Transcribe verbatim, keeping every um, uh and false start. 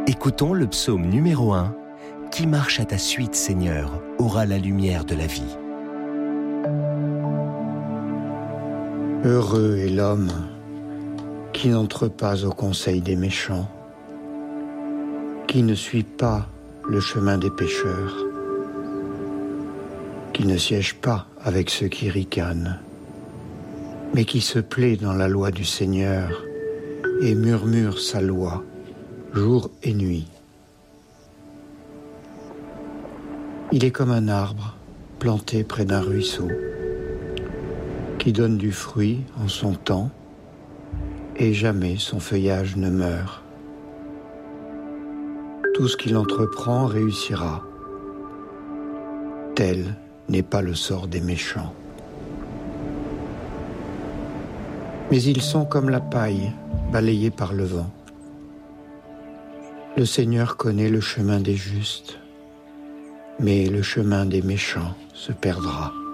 Écoutons le psaume numéro un. Qui marche à ta suite, Seigneur, aura la lumière de la vie. Heureux est l'homme qui n'entre pas au conseil des méchants, qui ne suit pas le chemin des pécheurs, qui ne siège pas avec ceux qui ricanent, mais qui se plaît dans la loi du Seigneur et murmure sa loi jour et nuit. Il est comme un arbre planté près d'un ruisseau, qui donne du fruit en son temps, et jamais son feuillage ne meurt. Tout ce qu'il entreprend réussira. Tel n'est pas le sort des méchants. Mais ils sont comme la paille balayée par le vent. Le Seigneur connaît le chemin des justes, mais le chemin des méchants se perdra.